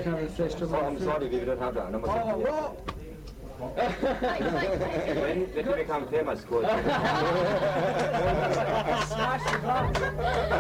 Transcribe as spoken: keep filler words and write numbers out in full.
can have a fish to Oh, I'm sorry, we don't have that. No, oh, what? When did you become famous, coach? Smash the glass.